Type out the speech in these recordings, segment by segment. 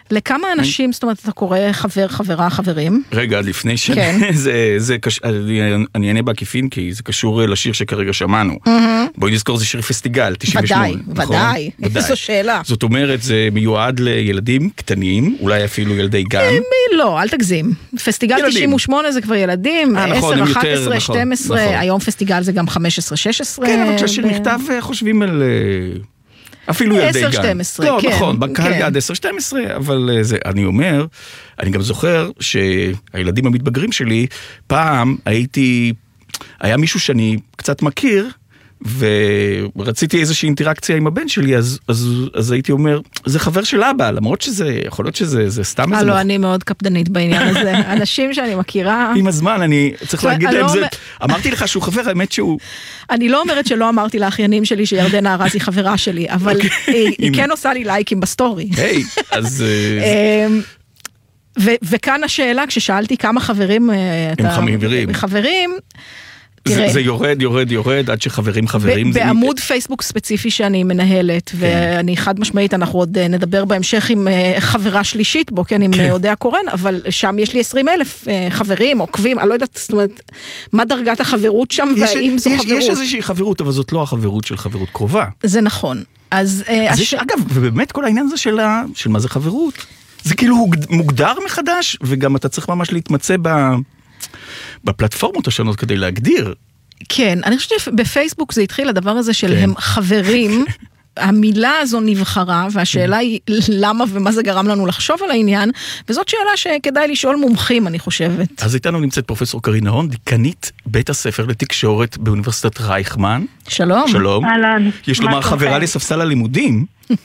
לכמה אנשים, זאת אומרת, אתה קורא חבר, חברה, חברים? רגע, לפני אני אענה בעקיפין, כי זה קשור לשיר שכרגע שמענו. בואי נזכור, זה שיר פסטיגל, 98. ודאי, זו שאלה. זאת אומרת, זה מיועד לילדים קטנים, אולי אפילו ילדי גן. לא, אל תגזים. פסטיגל 98 זה כבר ילדים, 10, 11, 12, היום פסטיגל זה גם 15, 16. כן, אבל כשהשיר נכתב, חושבים על... אפילו ילדי גן. 10-12, לא, כן. נכון, בקהל יעד 10-12, אבל אני אומר, אני גם זוכר שהילדים המתבגרים שלי, פעם היה מישהו שאני קצת מכיר, ורציתי איזושהי אינטראקציה עם הבן שלי, אז הייתי אומר, זה חבר של אבא, למרות שזה, יכול להיות שזה סתם איזה... לא, אני מאוד קפדנית בעניין הזה. אנשים שאני מכירה... עם הזמן, אני צריך להגיד להם זה. אמרתי לך שהוא חבר, האמת שהוא... אני לא אומרת שלא אמרתי לאחיינים שלי שירדנה ארז היא חברה שלי, אבל היא כן עושה לי לייקים בסטורי. היי, אז... וכאן השאלה, כששאלתי כמה חברים... הם חברים. זה יורד, עד שחברים. בעמוד פייסבוק ספציפי שאני מנהלת, ואני חד משמעית, אנחנו עוד נדבר בהמשך עם חברה שלישית בו, כן, עם יודע קורן, אבל שם יש לי 20,000 חברים, עוקבים, אני לא יודעת, זאת אומרת, מה דרגת החברות שם, והאם זו חברות. יש איזושהי חברות, אבל זאת לא החברות של חברות קרובה. זה נכון. אז יש, אגב, ובאמת כל העניין הזה של מה זה חברות. זה כאילו מוגדר מחדש, וגם אתה צריך ממש להתמצא בפלטפורמות השונות כדי להגדיר. כן, אני חושבת שבפייסבוק זה התחיל הדבר הזה של הם חברים, המילה הזו נבחרה, והשאלה היא למה ומה זה גרם לנו לחשוב על העניין, וזאת שאלה שכדאי לשאול מומחים, אני חושבת. אז איתנו נמצאת פרופסור קרין נהון, דיקנית בית הספר לתקשורת באוניברסיטת רייכמן. שלום. שלום. יש לומר חברה לספסל הלימודים,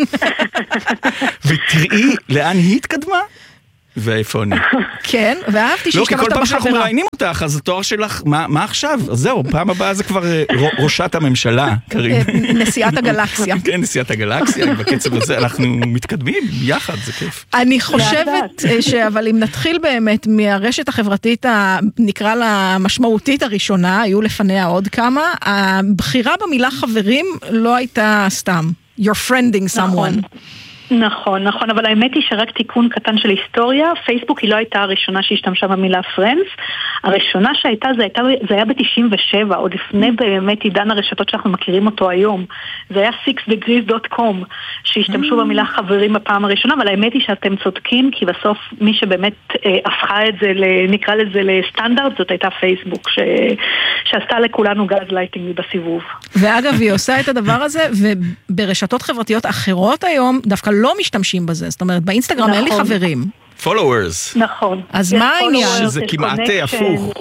ותראי לאן היא התקדמה. ואיפה אני? כן, ואהבתי שהשתמשת בחברה. לא, כי כל פעם שאנחנו מראיינים אותך, אז התואר שלך, מה עכשיו? אז זהו, פעם הבאה זה כבר ראשת הממשלה, קרין. נשיאת הגלקסיה. כן, נשיאת הגלקסיה, בקצב הזה אנחנו מתקדמים יחד, זה כיף. אני חושבת אבל אם נתחיל באמת מהרשת החברתית, נקרא לה משמעותית הראשונה, היו לפניה עוד כמה, הבחירה במילה חברים לא הייתה סתם. You're friending someone. נכון, אבל האמת היא שרק תיקון קטן של היסטוריה, פייסבוק היא לא הייתה הראשונה שהשתמשה במילה פרנדס, הראשונה שהייתה, זה היה ב-97, עוד לפני באמת עידן הרשתות שאנחנו מכירים אותו היום, זה היה 6degrees.com, שהשתמשו במילה חברים בפעם הראשונה, אבל האמת היא שאתם צודקים, כי בסוף מי שבאמת הפכה את זה, נקרא לזה לסטנדרט, זאת הייתה פייסבוק, שעשתה לכולנו גז לייטינג בסיבוב. ואגב, היא עושה את הדבר הזה, וברשתות חברתיות אחרות היום, דווקא לא משתמשים בזה, זאת אומרת, באינסטגרם אין לי חברים. followers. נכון. אז מה העניין? שזה כמעט הפוך.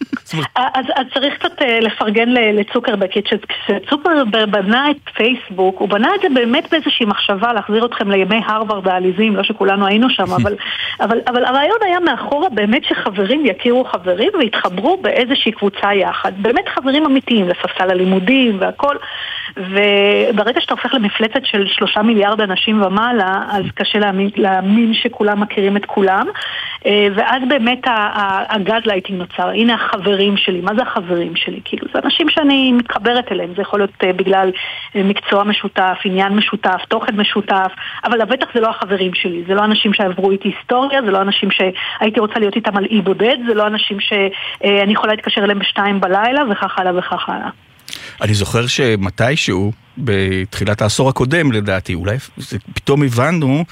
אז צריך קצת לפרגן לצוקרברג, כשצוקרברג בנה את פייסבוק, הוא בנה את זה באמת באיזושהי מחשבה להחזיר אתכם לימי הרווארד העליזים, לא שכולנו היינו שם, אבל הרעיון היה מאחורה באמת שחברים יכירו חברים והתחברו באיזושהי קבוצה יחד, באמת חברים אמיתיים, לספסל הלימודים והכל, וברגע שאתה הופך למפלצת של 3 מיליארד אנשים ומעלה, אז קשה להאמין שכולם מכירים את כולם, ואז באמת הגז לייטינג נוצר. הנה החברים שלי. מה זה החברים שלי? כאילו, זה אנשים שאני מתחברת אליהם. זה יכול להיות בגלל מקצוע משותף, עניין משותף, תוכן משותף, אבל לבטח זה לא החברים שלי. זה לא אנשים שעברו איתי היסטוריה, זה לא אנשים שהייתי רוצה להיות איתם על אי בודד, זה לא אנשים שאני יכולה להתקשר אליהם ב2 בלילה, וכך הלאה וכך הלאה. אני זוכר שמתישהו, בתחילת העשור הקודם לדעתי, אולי פתאום הבנו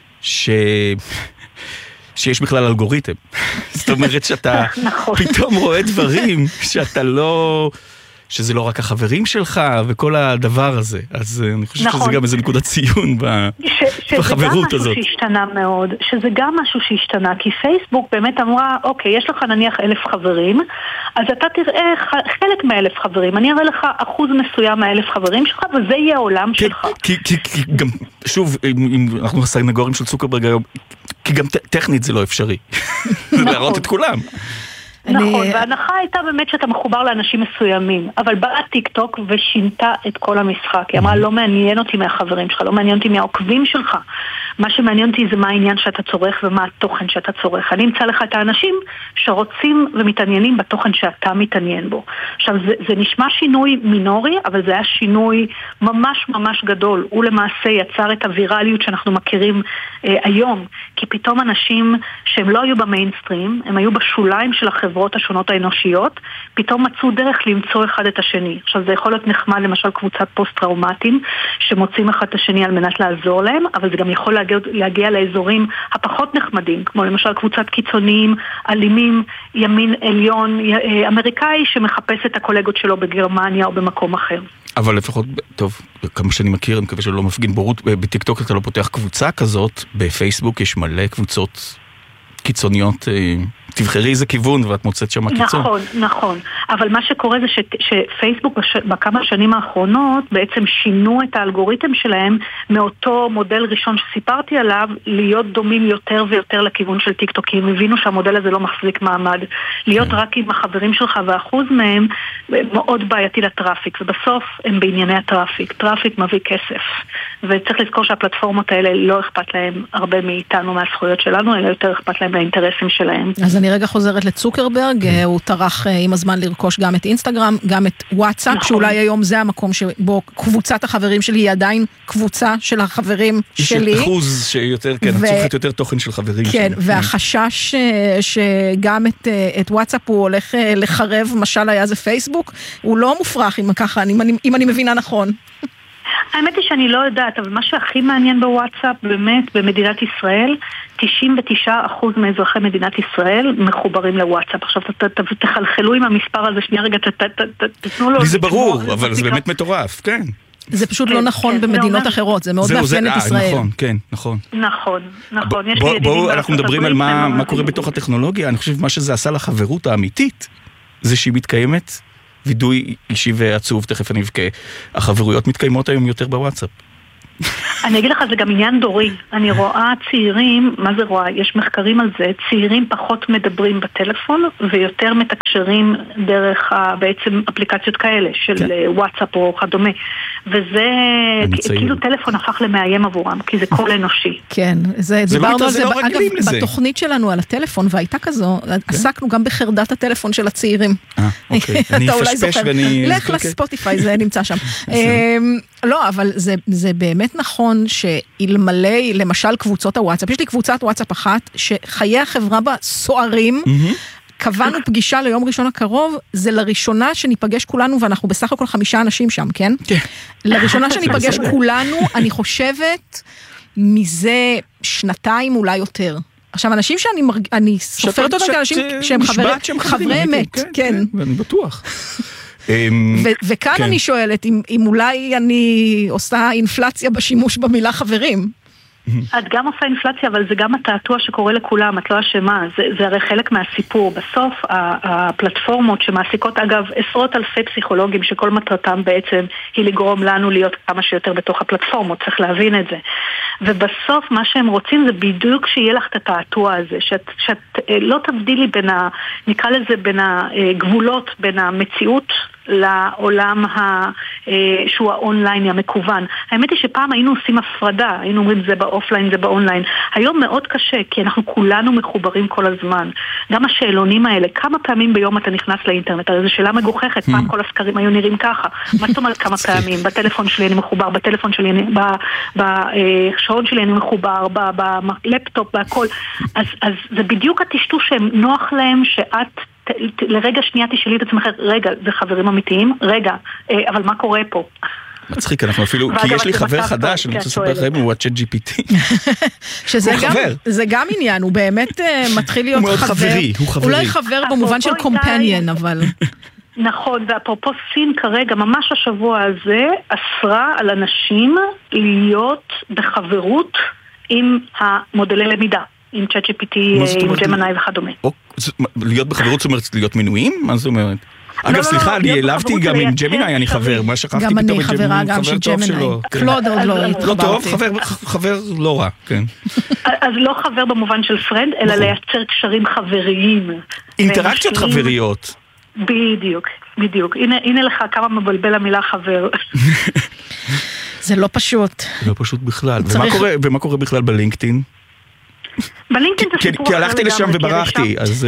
שיש בכלל אלגוריתם. זאת אומרת שאתה פתאום רואה דברים שאתה לא... שזה לא רק החברים שלך וכל הדבר הזה. אז אני חושב שזה גם איזה נקודת ציון בחברות הזאת. שזה גם משהו שהשתנה מאוד, שזה גם משהו שהשתנה, כי פייסבוק באמת אמרה, אוקיי, יש לך נניח 1,000 חברים, אז אתה תראה חלק מה1,000 חברים, אני אראה לך אחוז מסוים מה1,000 חברים שלך, וזה יהיה העולם שלך. כי גם, שוב, אם אנחנו הסנגורים של צוקרברג היום, כי גם טכנית זה לא אפשרי. להראות את כולם. נכון, וההנחה הייתה באמת שאתה מחובר לאנשים מסוימים, אבל באה טיק טוק ושינתה את כל המשחק. היא אמרה, לא מעניין אותי מהחברים שלך, לא מעניין אותי מהעוקבים שלך. מה שמעניין אותי זה מה העניין שאתה צורך ומה התוכן שאתה צורך. אני אמצא לך את האנשים שרוצים ומתעניינים בתוכן שאתה מתעניין בו. עכשיו, זה נשמע שינוי מינורי, אבל זה היה שינוי ממש ממש גדול. הוא למעשה יצר את הווירליות שאנחנו מכירים היום, כי פתאום אנשים שהם לא היו במיינסטרים, הם היו בשוליים של החברות השונות האנושיות, פתאום מצאו דרך למצוא אחד את השני. עכשיו, זה יכול להיות נחמד, למשל קבוצת פוסט-טראומטיים, שמוצאים אחד את השני על מנת לעזור להם, אבל זה גם יכול להגיע לאזורים הפחות נחמדים, כמו למשל קבוצת קיצוניים, אלימים, ימין עליון, אמריקאי שמחפש את הקולגות שלו בגרמניה או במקום אחר. אבל לפחות, טוב, כמה שאני מכיר, אני מקווה שלא מפגין בורות, בטיקטוק אתה לא פותח קבוצה כזאת, בפייסבוק יש מלא קבוצות קיצוניות, תבחרי איזה כיוון ואת מוצאת שם קיצון. נכון, נכון. אבל מה שקורה זה שפייסבוק בכמה שנים האחרונות בעצם שינו את האלגוריתם שלהם מאותו מודל ראשון שסיפרתי עליו להיות דומים יותר ויותר לכיוון של טיק טוק, כי הם הבינו שהמודל הזה לא מחזיק מעמד. להיות רק עם החברים שלך ואחוז מהם מאוד בעייתי לטראפיק, ובסוף הם בענייני הטראפיק. טראפיק מביא כסף. וצריך לזכור שהפלטפורמות האלה לא אכפת להם הרבה מאיתנו מהזכויות שלנו, אלא יותר אכפת להם מהאינטרסים שלהם. אז אני רגע חוזרת לצוקרברג, הוא טרח עם הזמן לרכוש גם את אינסטגרם, גם את וואטסאפ, שאולי היום זה המקום שבו קבוצת החברים שלי היא עדיין קבוצה של החברים שלי. יש אחוז שיותר, כן, צורכת יותר תוכן של חברים. כן, והחשש שגם את וואטסאפ הוא הולך לחרב, משל היה זה פייסבוק, הוא לא מופרך אם ככה, אם אני מבינה נכון. האמת היא שאני לא יודעת, אבל מה שהכי מעניין בוואטסאפ, באמת, במדינת ישראל, 99% מאזרחי מדינת ישראל מחוברים לוואטסאפ. עכשיו, תחלחלו עם המספר הזה, שנייה רגע, תתנו לו... לי זה ברור, אבל זה באמת מטורף, כן. זה פשוט לא נכון במדינות אחרות, זה מאוד מאפיין את ישראל. נכון, כן, נכון. נכון. בואו, אנחנו מדברים על מה קורה בתוך הטכנולוגיה, אני חושב מה שזה עשה לחברות האמיתית, זה שהיא מתקיימת וידוי אישי ועצוב, תכף אני אבכה. החברויות מתקיימות היום יותר בוואטסאפ. אני אגיד לך, זה גם עניין דורי. אני רואה צעירים, מה זה רואה? יש מחקרים על זה, צעירים פחות מדברים בטלפון, ויותר מתקשרים דרך בעצם אפליקציות כאלה, של וואטסאפ או כדומה. וזה, כאילו טלפון הפך למאיים עבורם, כי זה קול אנושי. כן, דיברנו על זה, אגב, בתוכנית שלנו על הטלפון, והייתה כזו, עסקנו גם בחרדת הטלפון של הצעירים. אוקיי, אני אפשפש ואני... לך לספוטיפיי, זה נמצא שם. לא, אבל זה באמת נכון שאלמלא, למשל קבוצות הוואטסאפ, יש לי קבוצת וואטסאפ אחת, שחיי החברה בה סוערים, קבענו פגישה ליום ראשון הקרוב, זה לראשונה שניפגש כולנו, ואנחנו בסך הכל 5 אנשים שם, כן? כן. לראשונה שניפגש כולנו, אני חושבת, מזה 2 אולי יותר. עכשיו, אנשים שאני סופרת אותם כאנשים שהם חברי אמת, כן. ואני בטוח. וכאן אני שואלת, אם אולי אני עושה אינפלציה בשימוש במילה חברים. את גם עושה אינפלציה, אבל זה גם התעתוע שקורה לכולם, את לא אשמה, זה הרי חלק מהסיפור. בסוף, הפלטפורמות שמעסיקות, אגב, עשרות אלפי פסיכולוגים, שכל מטרתם בעצם היא לגרום לנו להיות כמה שיותר בתוך הפלטפורמות, צריך להבין את זה. ובסוף, מה שהם רוצים זה בדיוק שיהיה לך את התעתוע הזה, שאת לא תבדילי בין נקרא לזה בין הגבולות, בין המציאות לעולם שהוא האונליין המקוון. האמת היא שפעם היינו עושים הפרדה, היינו אומרים זה באופליין, זה באונליין. היום מאוד קשה, כי אנחנו כולנו מחוברים כל הזמן. גם השאלונים האלה, כמה פעמים ביום אתה נכנס לאינטרנט? הרי זו שאלה מגוחכת, פעם כל הסקרים היו נראים ככה. מה זאת אומרת כמה פעמים? בטלפון שלי אני מחובר, בטלפון שלי, בשעון שלי אני מחובר, בלפטופ, בהכל. אז זה בדיוק הטשטוש שהם נוח להם שאת לרגע שנייה תשאלי את עצמך, רגע, זה חברים אמיתיים? רגע, אבל מה קורה פה? מצחיק, אנחנו אפילו, כי יש לי חבר חדש, אני רוצה לספר לכם, הוא הצ'אט GPT. שזה גם עניין, הוא באמת מתחיל להיות חבר. הוא מאוד חברי, הוא חברי. אולי חבר במובן של קומפניאן, אבל... נכון, ואפרופו סין כרגע, ממש השבוע הזה, אסרה על אנשים להיות בחברות עם המודלי למידה. עם ChatGPT, עם ג'מיני וכדומה. להיות בחברות זאת אומרת להיות מנויים? מה זאת אומרת? אגב, סליחה, אני העלבתי גם עם ג'מיני, אני חבר, מה שכחתי פתאום את ג'מיני, גם אני חברה גם של ג'מיני. קלוד עוד לא התחברתי. לא טוב, חבר לא רע, כן. אז לא חבר במובן של פרנד, אלא לייצר קשרים חבריים. אינטראקציות חבריות. בדיוק, בדיוק. הנה לך כמה מבלבל המילה חבר. זה לא פשוט. לא פשוט בכלל. ומה קורה בכלל בלינקדאין? בלינקדאין זה סיפור אחר לגמרי. כי הלכתי לשם וברחתי, אז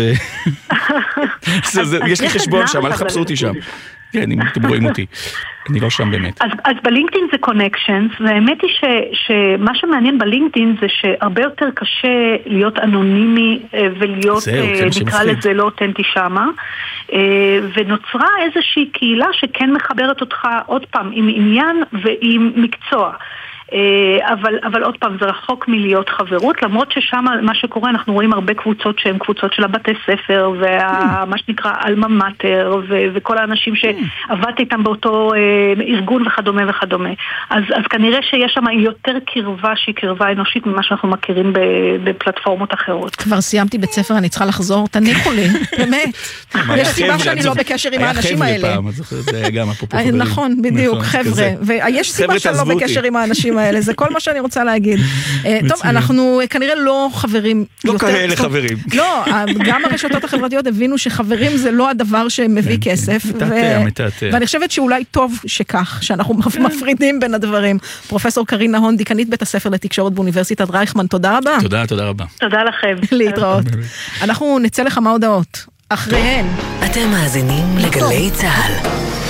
יש לי חשבון שם, אל תחפשו אותי שם. כן, אם אתם רואים אותי. אני לא שם באמת. אז בלינקדאין זה קונקשנס, והאמת היא שמה שמעניין בלינקדאין זה שהרבה יותר קשה להיות אנונימי ולהיות, נקרא לזה לא אותנטי שמה, ונוצרה איזושהי קהילה שכן מחברת אותך עוד פעם עם עניין ועם מקצוע. אבל עוד פעם זה רחוק מלהיות חברות, למרות ששם מה שקורה אנחנו רואים הרבה קבוצות שהן קבוצות של הבתי ספר ומה שנקרא אלמה מאטר וכל האנשים שעבדת איתם באותו ארגון וכדומה וכדומה. אז כנראה שיש שם יותר קרבה שהיא קרבה אנושית ממה שאנחנו מכירים בפלטפורמות אחרות. כבר סיימתי בית ספר, אני צריכה לחזור, תניחו לי, באמת. יש סיבה שאני לא בקשר עם האנשים האלה. זה היה גם אפרופו חברים. נכון, בדיוק, חבר'ה. ויש סיבה שאני לא בקשר עם האנשים האלה, זה כל מה שאני רוצה להגיד. טוב, אנחנו כנראה לא חברים. לא כאלה חברים. לא, גם הרשתות החברתיות הבינו שחברים זה לא הדבר שמביא כסף. מתעתע. ואני חושבת שאולי טוב שכך, שאנחנו מפרידים בין הדברים. פרופסור קרין נהון, דיקנית בית הספר לתקשורת באוניברסיטת רייכמן, תודה רבה. תודה רבה. תודה לכם. להתראות. אנחנו נצא לכמה הודעות. אחריהן. אתם מאזינים לגלי צהל.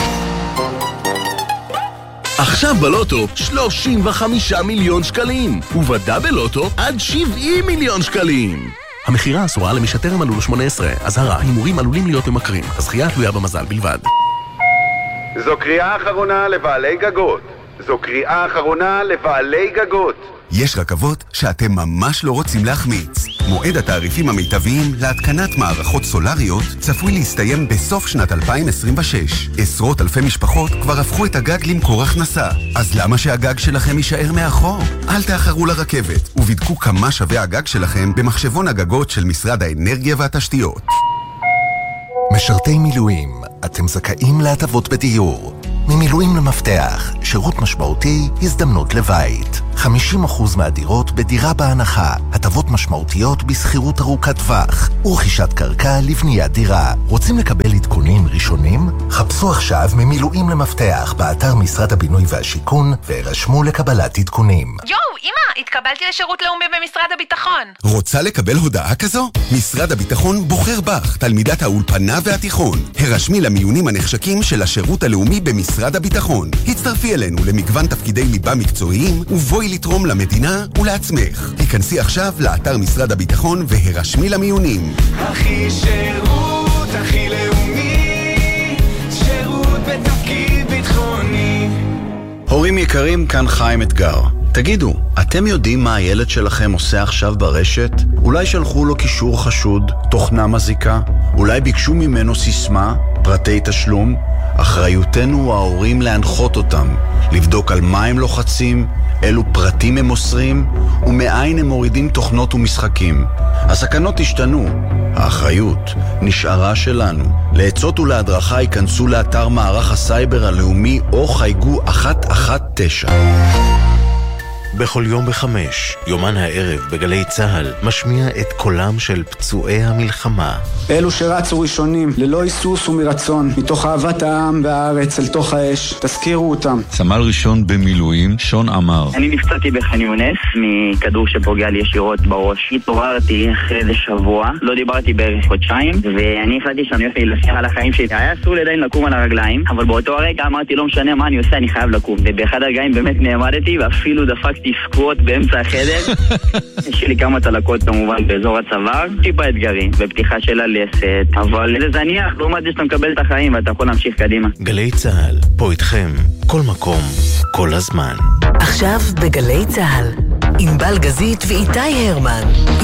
עכשיו בלוטו 35 מיליון שקלים, ובדאבל לוטו עד 70 מיליון שקלים. המחירה אסורה למי שטרם מלאו לו 18. אזהרה, הימורים עלולים להיות ממכרים. הזכייה תלויה במזל בלבד. זו קריאה אחרונה לבעלי גגות. זו קריאה אחרונה לבעלי גגות. יש רכבות שאתם ממש לא רוצים להחמיץ. מועד התעריפים המיטביים להתקנת מערכות סולריות צפוי להסתיים בסוף שנת 2026. עשרות אלפי משפחות כבר הפכו את הגג למקור הכנסה. אז למה שהגג שלכם יישאר מאחור? אל תאחרו לרכבת ובדקו כמה שווה הגג שלכם במחשבון הגגות של משרד האנרגיה והתשתיות. משרתי מילואים, אתם זכאים להטבות בדיור. ממילואים למפתח, שירות משמעותי, הזדמנות לבית. 50% מהדירות בדירה בהנחה, הטבות משמעותיות בסחירות ארוכת טווח, ורכישת קרקע לבניית דירה. רוצים לקבל עדכונים ראשונים? חפשו עכשיו ממילואים למפתח באתר משרד הבינוי והשיכון, והירשמו לקבלת עדכונים. אמא, התקבלתי לשירות לאומי במשרד הביטחון. רוצה לקבל הודעה כזו? משרד הביטחון בוחר בך, תלמידת האולפנה והתיכון. הרשמי למיונים הנחשקים של השירות הלאומי במשרד הביטחון. הצטרפי אלינו למגוון תפקידי ליבה מקצועיים, ובואי לתרום למדינה ולעצמך. היכנסי עכשיו לאתר משרד הביטחון והרשמי למיונים. הכי שירות, הכי לאומי, שירות בתפקיד ביטחוני. הורים יקרים, כאן חיים אתגר. תגידו, אתם יודעים מה הילד שלכם עושה עכשיו ברשת? אולי שלחו לו קישור חשוד, תוכנה מזיקה? אולי ביקשו ממנו סיסמה, פרטי תשלום? אחריותנו ההורים להנחות אותם, לבדוק על מה הם לוחצים, אילו פרטים הם מוסרים, ומאין הם מורידים תוכנות ומשחקים. הסכנות השתנו, האחריות נשארה שלנו. לעצות ולהדרכה ייכנסו לאתר מערך הסייבר הלאומי או חייגו 119. בכל יום ב5, יומן הערב בגלי צהל, משמיע את קולם של פצועי המלחמה. אלו שרצו ראשונים, ללא היסוס ומרצון, מתוך אהבת העם והארץ אל תוך האש, תזכירו אותם. סמל ראשון במילואים, שון אמר. אני נפצעתי בח'אן יונס, מכדור שפוגע לי ישירות בראש. התעוררתי אחרי איזה שבוע, לא דיברתי בערך חודשיים, ואני החלטתי שאני הולך להילחם על החיים שלי. היה אסור עדיין לקום על הרגליים, אבל באותו הרגע אמרתי, לא משנה מה אני עושה, אני חייב לקום. ובאחד הרגעים באמת נעמדתי, ואפילו דפקתי סקווט באמצע החדר. יש לי כמה תלקות כמובן באזור הצוואר, טיפה אתגרים, בפתיחה של הלסת, אבל זה זניח, לעומת זה שאתה מקבל את החיים ואתה יכול להמשיך קדימה. גלי צהל, פה איתכם, כל מקום, כל הזמן. עכשיו בגלי צהל, עם בלגזית ואיתי הרמן.